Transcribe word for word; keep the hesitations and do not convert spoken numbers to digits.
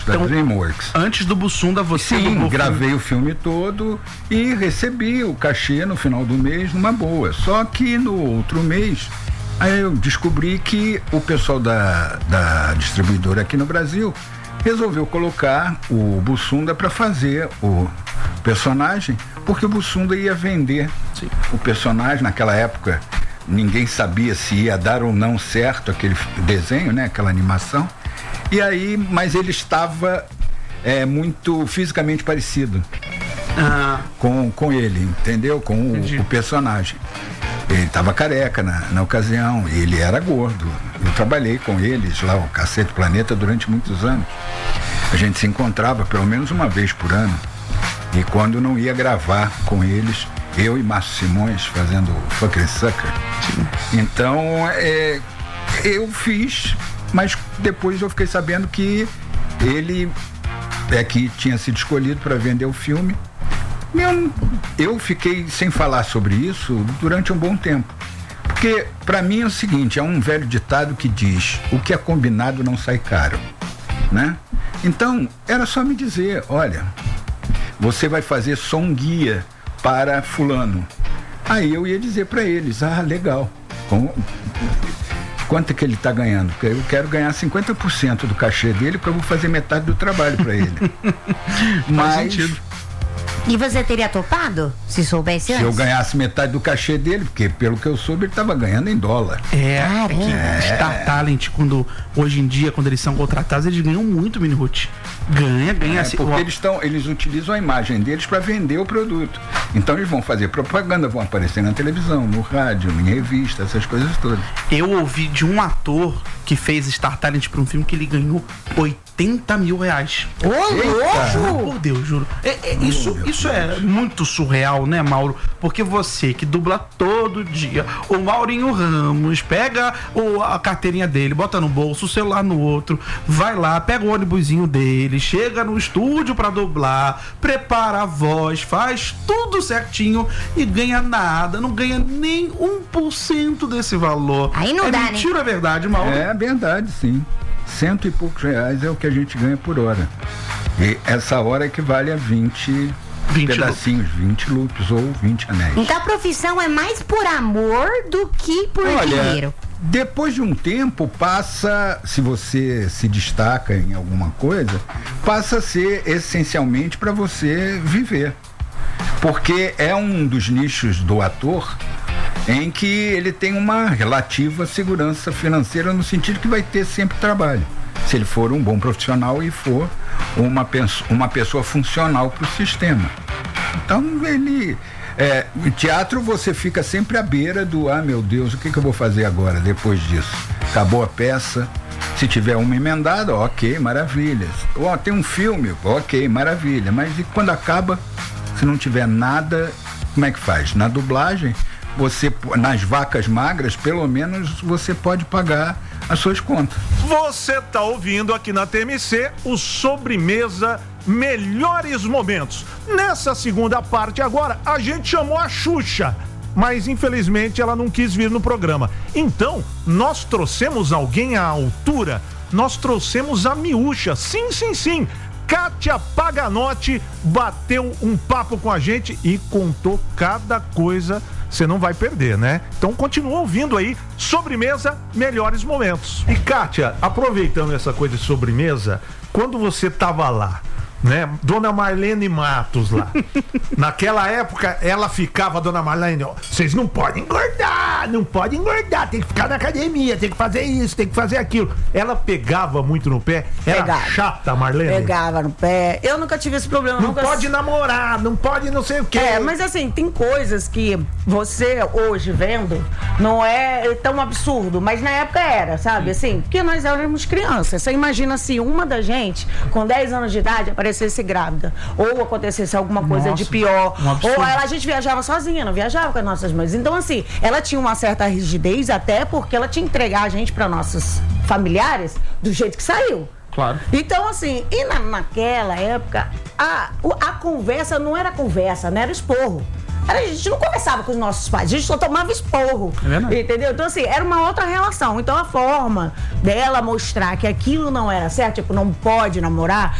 da então, DreamWorks. Antes do Bussunda, você... Sim, gravei o filme todo e recebi o cachê no final do mês numa boa. Só que no outro mês, aí eu descobri que o pessoal da, da distribuidora aqui no Brasil resolveu colocar o Bussunda para fazer o personagem, porque o Bussunda ia vender. Sim. O personagem naquela época. Ninguém sabia se ia dar ou não certo aquele desenho, né? Aquela animação. E aí, mas ele estava é, muito fisicamente parecido ah. com, com ele, entendeu? Com o, o personagem. Ele estava careca na, na ocasião, ele era gordo. Eu trabalhei com eles lá, o Cacete Planeta, durante muitos anos. A gente se encontrava pelo menos uma vez por ano. E quando não ia gravar com eles, eu e Márcio Simões fazendo Fucker Sucker. Então, é, eu fiz, mas depois eu fiquei sabendo que ele é que tinha sido escolhido para vender o filme. Eu, eu fiquei sem falar sobre isso durante um bom tempo. Porque, para mim, é o seguinte, é um velho ditado que diz: o que é combinado não sai caro, né? Então, era só me dizer, olha, você vai fazer som guia para fulano. Aí eu ia dizer para eles, ah, legal. Com... Quanto é que ele está ganhando? Porque eu quero ganhar cinquenta por cento do cachê dele, porque eu vou fazer metade do trabalho para ele. Mas... E você teria topado se soubesse se antes? eu ganhasse metade do cachê dele, porque pelo que eu soube ele estava ganhando em dólar. É, é que é. Star Talent, quando, hoje em dia, quando eles são contratados, eles ganham muito, Mini Ruth. Ganha, ganha. É, assim, porque o... eles, tão, eles utilizam a imagem deles para vender o produto. Então eles vão fazer propaganda, vão aparecer na televisão, no rádio, em revista, essas coisas todas. Eu ouvi de um ator que fez Star Talent para um filme que ele ganhou oitenta mil reais. Ô, louco! Por Deus, juro. É, é, oh, isso isso é muito surreal, né, Mauro? Porque você que dubla todo dia, o Maurinho Ramos pega o, a carteirinha dele, bota no bolso, o celular no outro, vai lá, pega o ônibusinho dele, chega no estúdio pra dublar, prepara a voz, faz tudo certinho e ganha nada, não ganha nem um por cento desse valor. Aí não é dá, mentira, né? É verdade, Mauro? É verdade, sim. Cento e poucos reais é o que a gente ganha por hora. E essa hora equivale a vinte, vinte pedacinhos, loop. vinte loops ou vinte anéis. Então a profissão é mais por amor do que por Olha, dinheiro. Depois de um tempo passa, se você se destaca em alguma coisa, passa a ser essencialmente para você viver. Porque é um dos nichos do ator em que ele tem uma relativa segurança financeira, no sentido que vai ter sempre trabalho, se ele for um bom profissional e for uma, uma pessoa funcional para o sistema. Então ele é, em teatro você fica sempre à beira do, ah, meu Deus, o que, que eu vou fazer agora depois disso? Acabou a peça, se tiver uma emendada, ok, maravilha. Ó, tem um filme, ok, maravilha. Mas e quando acaba, se não tiver nada, como é que faz? Na dublagem, você, nas vacas magras, pelo menos você pode pagar as suas contas. Você tá ouvindo aqui na T M C o Sobremesa Melhores Momentos. Nessa segunda parte agora, a gente chamou a Xuxa, mas infelizmente ela não quis vir no programa. Então, nós trouxemos alguém à altura, nós trouxemos a Miúcha. Sim, sim, sim. Kátia Paganotti bateu um papo com a gente e contou cada coisa. Você não vai perder, né? Então continua ouvindo aí, Sobremesa Melhores Momentos. E Kátia, aproveitando essa coisa de sobremesa, quando você tava lá, né? Dona Marlene Matos lá. Naquela época, ela ficava, Dona Marlene, ó, vocês não podem engordar, não podem engordar, tem que ficar na academia, tem que fazer isso, tem que fazer aquilo. Ela pegava muito no pé, era Pegava. chata, Marlene. Pegava no pé. Eu nunca tive esse problema. Não nunca... pode namorar, não pode não sei o quê. É, mas assim, tem coisas que você hoje vendo não é tão absurdo, mas na época era, sabe? Assim, porque nós éramos crianças. Você imagina se uma da gente, com dez anos de idade, aparecesse grávida, ou acontecesse alguma coisa Nossa, de pior, um absurdo. ou ela, a gente viajava sozinha, não viajava com as nossas mães. Então, assim, ela tinha uma certa rigidez, até porque ela tinha que entregar a gente para nossos familiares do jeito que saiu. Claro. Então, assim, e na, naquela época, a, o- a conversa não era conversa, não era esporro. era, a gente não conversava com os nossos pais, a gente só tomava esporro. É verdade. Entendeu? Então, assim, era uma outra relação. Então, a forma dela mostrar que aquilo não era certo, tipo, não pode namorar,